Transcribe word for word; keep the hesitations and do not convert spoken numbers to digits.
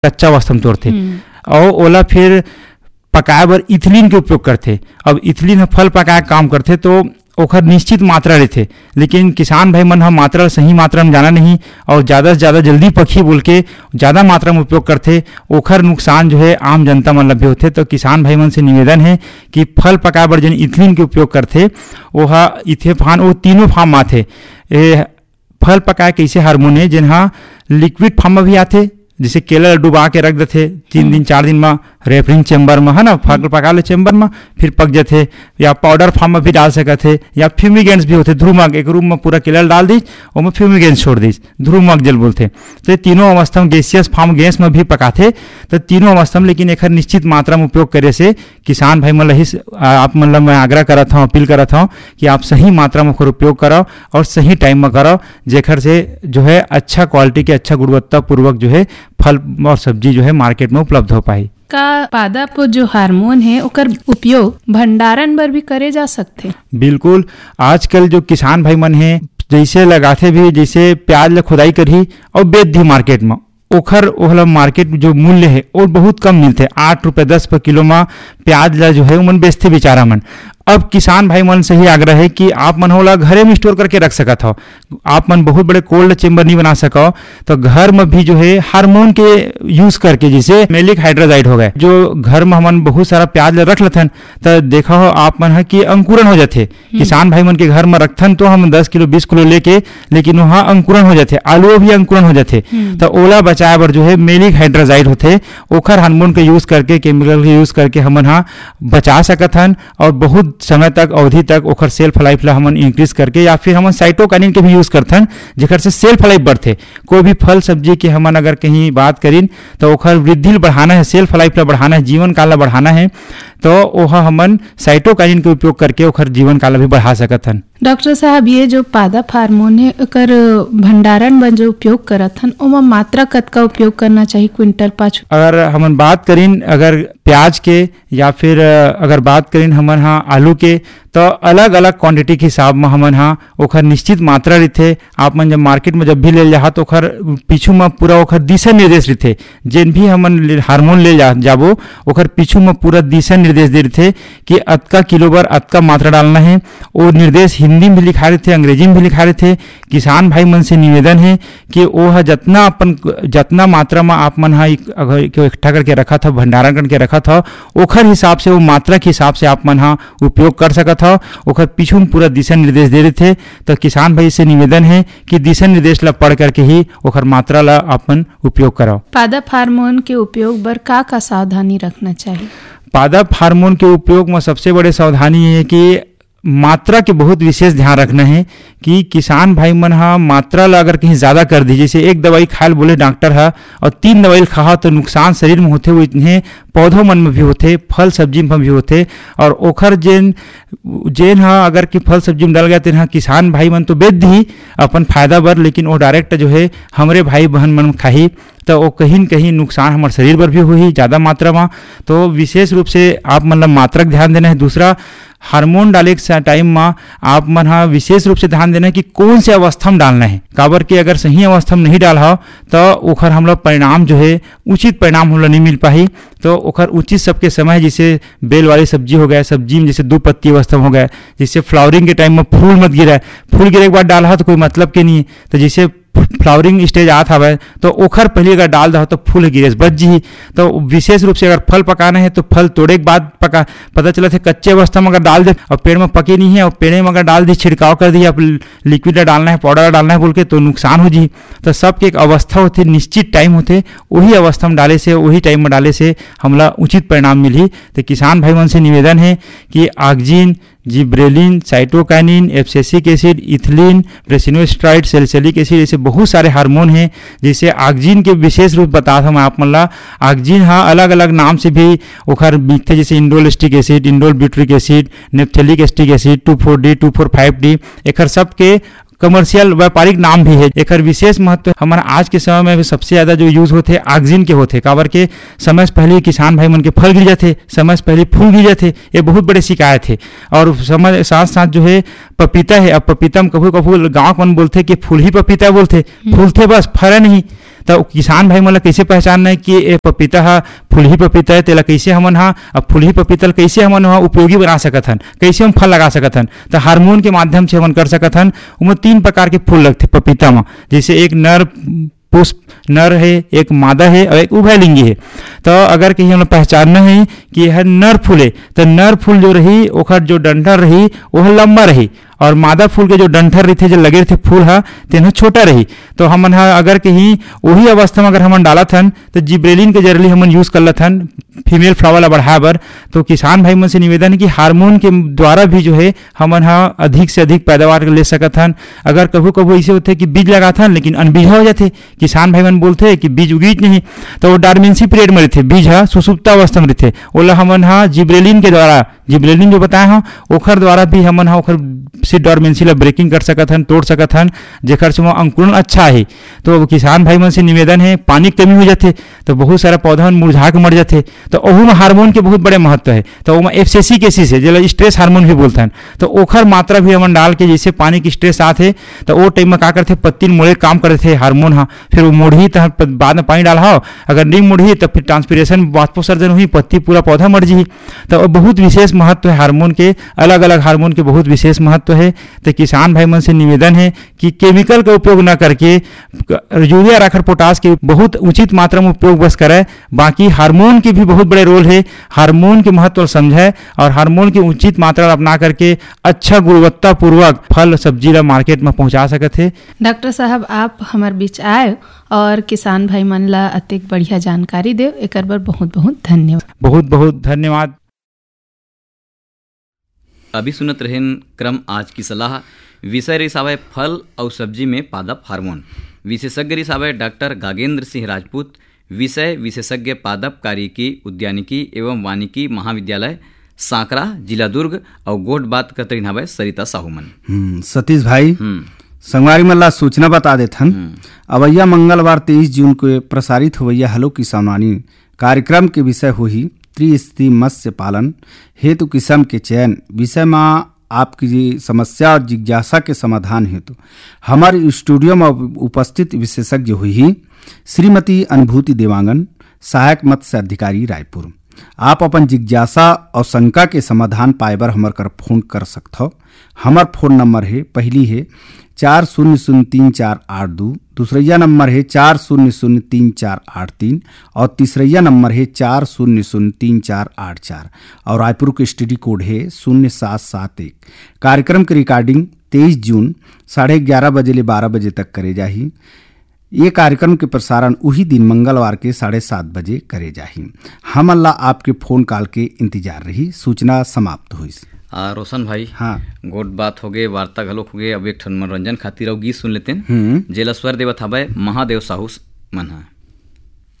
कच्चा अवस्था में तोड़थे और ओला फिर पकाए बर इथिलीन के उपयोग करथे। अब इथिलीन ह फल पकाए काम करथे तो ओखर निश्चित मात्रा रहथे, लेकिन किसान भाई मन ह मात्रा सही मात्रा में जाना नहीं और ज़्यादा से ज़्यादा जल्दी पकी बोल के ज़्यादा मात्रा में उपयोग करथे, ओखर नुकसान जो है आम जनता मन ल भी होथे। तो किसान भाई मन से निवेदन है कि फल पकाए बर जन इथिलीन के उपयोग करथे ओहा इथेफान वो तीनों फार्म आथे। ए फल पकाए कैसे हार्मोन है जिन हा लिक्विड फार्म में भी आथे, जैसे केला डुबा के रख देते तीन दिन चार दिन में रेफरिंग चैम्बर में है ना, फल पका ले चैम्बर में फिर पक जाते, या पाउडर फार्म में भी डाल सकते, या फ्यूमिगेंट्स भी होते। ध्रुमक एक रूम में पूरा केला डाल दी और में फ्यूमिगेंट्स छोड़ दी, ध्रुमक जल बोलते। तो ये तीनों अवस्था में गैसियस फार्म गैस में भी पकाते, तो तीनों अवस्था में लेकिन एक निश्चित मात्रा में उपयोग करे से किसान भाई मतलब ही आप मतलब मैं आग्रह करा था, अपील करा था कि आप सही मात्रा में उपयोग करो और सही टाइम में करो, जेखर से जो है अच्छा क्वालिटी के अच्छा गुणवत्ता पूर्वक जो है फल और सब्जी जो है मार्केट में उपलब्ध हो पाई। का पादप जो हार्मोन है ओकर उपयोग भंडारण बर भी करे जा सकते? बिल्कुल, आजकल जो किसान भाई मन है जैसे लगाते भी, जैसे प्याज ला खुदाई करही और बेच दी मार्केट में, ओखर ओहला मार्केट जो मूल्य है वो बहुत कम मिलते, आठ रुपये दस पर किलो में प्याज ला जो है मन बेचते बेचारा मन। अब किसान भाई मन से ही आग्रह है कि आप मन होला घरे में स्टोर करके रख सकत हो, आप मन बहुत बड़े कोल्ड चेम्बर नहीं बना सको तो घर में भी जो है हार्मोन के यूज करके, जैसे मेलिक हाइड्रोजाइड हो गए जो घर में हमन बहुत सारा प्याज रख लेथन तो देखा हो आप मन है कि अंकुरन हो जाते। किसान भाई मन के घर में रखथन तो हम दस किलो बीस किलो लेके, लेकिन वहाँ अंकुरन हो जाते, आलू भी अंकुरन हो जाते। तो ओला बचाए बर जो है मेलिक हाइड्रोजाइड होते, ओखर हार्मोन के यूज करके, केमिकल के यूज करके हमन हाँ बचा सकत हन और बहुत समय तक अवधि तक ओखर सेल्फ लाइफ ला हमन इंक्रीज करके, या फिर हमन साइटोकाइनिन के भी यूज करथन जेकर से सेल्फ लाइफ बढ़थे। कोई भी फल सब्जी के हमन अगर कहीं बात करिन तो ओखर वृद्धि बढ़ाना है, सेल्फ लाइफ ला बढ़ाना है, जीवन काल ला बढ़ाना है, तो ओह हमन साइटोकाइनिन के उपयोग करके ओखर जीवन काल भी बढ़ा सकत हन। डॉक्टर साहब, ये जो पादप हार्मोन है ओकर भंडारण बर जो उपयोग करत हन ओमा मात्रा कतका उपयोग करना चाहिए क्विंटल पाछू? अगर हमन बात करिन अगर प्याज के या फिर अगर बात करिन हमन हाँ आलू के, तो अलग अलग क्वांटिटी के हिसाब में हमन हाँ ओखर निश्चित मात्रा रहते। आप मन जब मार्केट में जब भी ले जा तो ओखर पीछू में पूरा ओखर दिशा निर्देश रहते, जिन भी हमन हार्मोन ले जा जाबो ओखर पीछू में पूरा दिशा निर्देश दे रहते कि अतका किलो बर अतका मात्रा डालना है। वो निर्देश हिंदी में भी लिखा रहते, अंग्रेजी में भी लिखा रहते। किसान भाई मन से निवेदन है कि वो जितना अपन जितना मात्रा में आप मन हाँ इकट्ठा करके रखा था, भंडारण करके रखा था, ओखर हिसाब से वो मात्रा के हिसाब से आप मन हाँ उपयोग कर सकत था। ओखर पीछू में पूरा दिशा निर्देश दे रहे थे। तो किसान भाई से निवेदन है कि दिशा निर्देश ला पढ़ करके ही ओखर मात्रा ला अपन उपयोग करो। पादप हार्मोन के उपयोग बर का का सावधानी रखना चाहिए? पादप हार्मोन के उपयोग में सबसे बड़े सावधानी है कि मात्रा के बहुत विशेष ध्यान रखना है कि किसान भाई मन हा मात्रा ला अगर कहीं ज्यादा कर दी, जैसे एक दवाई खाए बोले डॉक्टर हा और तीन दवाई खा तो नुकसान शरीर में होते हुए इतने पौधों मन में भी होते, फल सब्जी में भी होते। और ओखर जेन जेन हा अगर कि फल सब्जी में डाल गया तेन किसान भाई मन तो बेच दी अपन फायदा बर, लेकिन वो डायरेक्ट जो है हमरे भाई बहन मन खाही तो वो कहीं न कहीं नुकसान हमारे शरीर पर भी हुई ज़्यादा मात्रा में। तो विशेष रूप से आप मतलब मात्रा देध्यान देना है। दूसरा, हार्मोन डाले के टाइम में आप मन हाँ विशेष रूप से ध्यान देना है कि कौन से अवस्था में डालना है, काबर के अगर सही अवस्था में नहीं डाला तो ओखर हम लोग परिणाम जो है उचित परिणाम हम लोग नहीं मिल पाही। तो ओखर उचित सबके समय, जैसे बेल वाली सब्जी हो गया, सब्जी में जैसे दो पत्ती अवस्था में हो गया, जैसे फ्लावरिंग के टाइम में फूल मत गिरा है, फूल गिरे के बाद डाला तो कोई मतलब के नहीं है। तो जैसे फ्लावरिंग स्टेज आत हवे तो ओखर पहले अगर डाल दो तो फूल गिरे बच जी। तो विशेष रूप से अगर फल पकाना है तो फल तोड़े के बाद पका, पता चला थे कच्चे अवस्था में अगर डाल दे और पेड़ में पके नहीं है और पेड़ में अगर डाल दी, छिड़काव कर दी, अब लिक्विड डालना है, पाउडर डालना है बोल के, तो नुकसान हो जी। तो सबके एक अवस्था होती, निश्चित टाइम होते, वही अवस्था में डाले से, वही टाइम में डाले से हमला उचित परिणाम मिली। तो किसान भाई मन से निवेदन है कि auxin, gibberellin, cytokinin, abscisic acid, ethylene, ब्रेसिनोस्टेरॉइड, salicylic acid, ऐसे बहुत सारे हार्मोन हैं। जैसे ऑक्जिन के विशेष रूप बता था मैं आप मन ला, ऑक्जिन हाँ अलग अलग नाम से भी ओखर बिकते, जैसे इंडोलिस्टिक acid, indole butyric acid, नेप्थेलिक acetic acid, to four D, to four five D, एकर सबके कमर्शियल व्यापारिक नाम भी है। एक विशेष महत्व हमारा आज के समय में भी सबसे ज्यादा जो यूज होते ऑक्जिन के होते, काबर के समय से पहले किसान भाई मन के फल गिर जाते, समय से पहले फूल गिर जाते, ये बहुत बड़े शिकायत है। और समय साथ साथ जो है पपीता है, अब पपीता में कभी कभी गाँव मन बोलते कि फूल ही पपीता बोलते, फूल थे बस फल नहीं। तो किसान भाई मन ला कैसे पहचानना है कि ये पपीता हा फुलही पपीता है, तेला कैसे हमन हा अब फुलही पपीता ला कैसे हमन हा उपयोगी बना सकत हन, कैसे हम फल लगा सकत हन। तो हार्मोन के माध्यम से हमन कर सकत हन। उनमें तीन प्रकार के फूल लगते पपीता में, जैसे एक नर पुष्प नर है, एक मादा है और एक उभयलिंगी है। तो अगर कहीं हमें पहचानना है कि यह नर फूल है तो नर फूल जो रही ओखर जो डंठल रही वह लंबा रही और मादा फूल के जो डंठल रही थे जो लगे थे फूल हा तेना छोटा रही। तो हमन हा अगर कहीं वही अवस्था में अगर हमन डालत हन तो जिब्रेलिन के जरिए हमन यूज कर लत हन फीमेल फ्लावर ला बढ़ाए बर। तो किसान भाई मन से निवेदन है कि हार्मोन के द्वारा भी जो है हमन हा अधिक से अधिक पैदावार ले सकत हन। अगर कभू कभू ऐसे होते कि बीज लगात हन लेकिन अनबीजा हो जाते, किसान भाई मन बोलते कि बीज उगीज नहीं, तो वो डार्मेंसी पीरियड में रहते, बीज हा सुसुप्ता अवस्था में रहते, ओला हमन हा जिब्रेलिन के द्वारा जिब्रेलिन जो बताए हा ओखर द्वारा भी हमन हा ओखर से डॉर्मेंसी ला ब्रेकिंग कर सकत हन, तोड़ सकत हन, जेकर से अंकुरण अच्छा है। तो किसान भाई मन से निवेदन है पानी की कमी हो जाते तो बहुत सारा पौधा मुरझा के मर जाते, तो ओहू में हार्मोन के बहुत बड़े महत्व है। तो ओमा एफसीसी केसिस है जो स्ट्रेस हार्मोन भी बोलते हैं, तो ओखर मात्रा भी हमन डाल के जैसे पानी की स्ट्रेस आते तो वो टाइम में का करते पत्ती मुड़े काम करते थे हार्मोन हा, फिर वो मुड़ही तो बाद में पानी डाल अगर नहीं मुड़ही तो फिर ट्रांसपीरेशन वाष्पोत्सर्जन हुई पत्ती पूरा पौधा मर जी। तो बहुत विशेष महत्व है हार्मोन के, अलग अलग हार्मोन के बहुत विशेष महत्व है। तो किसान भाई मन से निवेदन है कि केमिकल का उपयोग न करके यूरिया राखर पोटास के बहुत उचित मात्रा में उपयोग बस करे, बाकी हार्मोन के भी बहुत बड़े रोल है। हार्मोन के महत्व समझे और हार्मोन की उचित मात्रा अपना करके अच्छा गुणवत्ता पूर्वक फल सब्जी ला मार्केट में पहुंचा सकते हैं। डॉक्टर साहब आप हमारे बीच आए और किसान भाई मन ला अतिक बढ़िया जानकारी दे, एकर बर बहुत बहुत धन्यवाद। बहुत बहुत धन्यवाद। अभी सुनत रहेन क्रम आज की सलाह विषय रिसावे फल और सब्जी में पादप हार्मोन। विशेषज्ञ रिसावे डॉक्टर गागेंद्र सिंह राजपूत, विषय विशेषज्ञ पादप कार्यकी उद्यानिकी एवं वानिकी महाविद्यालय सांकरा जिला दुर्ग और गोट बात कतरीन हवे सरिता साहूमन। सतीश भाई संगवारी मल्ला सूचना बता देथन अवैया मंगलवार तेईस जून को प्रसारित हुवैया हलो किसानवाणी कार्यक्रम के विषय हुई त्रिस्थिति मत्स्य पालन हेतु किस्म के चयन विषय में आपकी समस्या और जिज्ञासा के समाधान हेतु हमारे स्टूडियो में उपस्थित विशेषज्ञ हुई श्रीमती अनुभूति देवांगन, सहायक मत्स्य अधिकारी रायपुर। आप अपन जिज्ञासा और शंका के समाधान पाए बर हमर कर फोन कर सकते हो। हमार फोन नंबर है पहली है चार शून्य शून्य तीन चार आठ दो, दूसरैया नंबर है चार शून्य शून्य तीन चार आठ तीन और तीसरैया नंबर है चार शून्य शून्य तीन चार आठ चार और रायपुर के स्टडी कोड है शून्य सात सात एक। कार्यक्रम की रिकॉर्डिंग तेईस जून साढ़े ग्यारह बजे ले बारह बजे तक करे जाही। ये कार्यक्रम के प्रसारण उही दिन मंगलवार के साढ़े सात बजे करे जाही। हम अल्लाह आपके फोन कॉल के इंतजार रही। सूचना समाप्त हुई। आ, रोशन भाई हाँ गोट बात हो गए वार्ता घलोक हो गए। अब एक ठन मनोरंजन खातिर गीत सुन लेते हैं। जेला स्वर देवत हवे महादेव साहू मन।